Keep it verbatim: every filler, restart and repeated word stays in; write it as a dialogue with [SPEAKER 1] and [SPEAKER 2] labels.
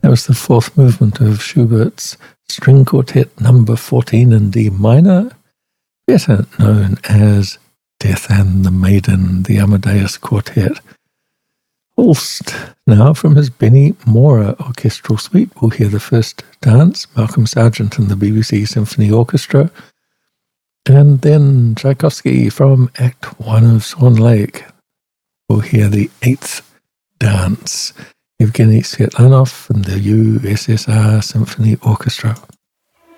[SPEAKER 1] That was the fourth movement of Schubert's String Quartet number fourteen in D minor, better known as Death and the Maiden, the Amadeus Quartet. Holst now from his Benny Mora Orchestral Suite. We'll hear the first dance, Malcolm Sargent and the B B C Symphony Orchestra, and then Tchaikovsky from Act One of Swan Lake. We'll hear the eighth dance, Evgeny Svetlanov and the U S S R Symphony Orchestra.